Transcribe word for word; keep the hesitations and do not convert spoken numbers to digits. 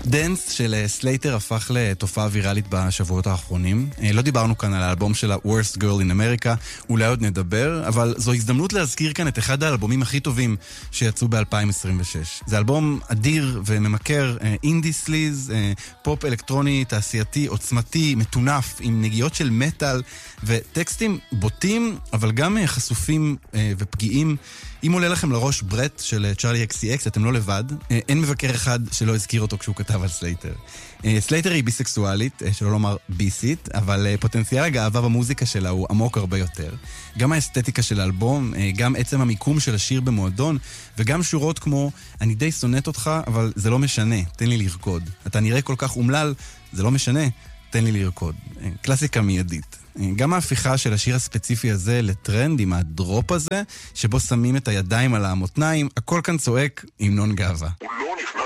דנס של סלייטר הפך לתופעה ויראלית בשבועות האחרונים. לא דיברנו כאן על האלבום של ה-Worst Girl in America, אולי עוד נדבר, אבל זו הזדמנות להזכיר כאן את אחד האלבומים הכי טובים שיצאו ב-אלפיים עשרים ושש. זה אלבום אדיר וממכר, אינדי סליז, פופ אלקטרוני, תעשייתי, עוצמתי, מטונף, עם נגיעות של מטל וטקסטים בוטים, אבל גם חשופים ופגיעים. אם עולה לכם לראש ברט של צ'ארלי אקס סי אקס, אתם לא לבד. אין מבקר אחד שלא הזכיר אותו כשהוא כתב על סלייטר. סלייטר היא ביסקסואלית, שלא לומר ביסית, אבל פוטנציאל הגאווה במוזיקה שלה הוא עמוק הרבה יותר. גם האסתטיקה של האלבום, גם עצם המיקום של השיר במועדון, וגם שורות כמו, אני די שונאת אותך, אבל זה לא משנה, תן לי לרקוד. אתה נראה כל כך אומלל, זה לא משנה, תן לי לרקוד. קלאסיקה מיידית. גם ההפיכה של השיר הספציפי הזה לטרנד עם הדרופ הזה, שבו שמים את הידיים על המותניים, הכל כאן צועק המנון גאווה.